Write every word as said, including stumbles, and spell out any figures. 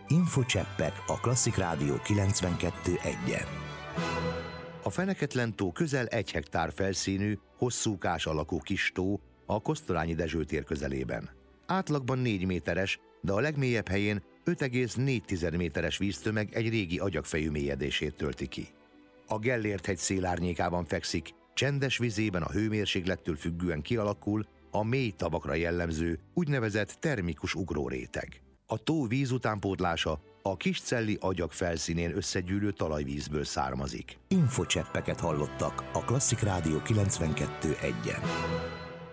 Infocseppek a Klasszik Rádió kilencvenkettő egyen. A Feneketlen tó közel egy hektár felszínű, hosszúkás alakú kis tó a Kosztolányi Dezső tér közelében. Átlagban négy méteres, de a legmélyebb helyén öt egész négy méteres víztömeg egy régi agyagfejű mélyedését tölti ki. A Gellért-hegy szélárnyékában fekszik, csendes vizében a hőmérséklettől függően kialakul a mély tavakra jellemző, úgynevezett termikus ugróréteg. A tó vízutánpótlása a Kiscelli agyag felszínén összegyűlő talajvízből származik. Infocseppeket hallottak a Klasszik Rádió kilencvenkettő egyen.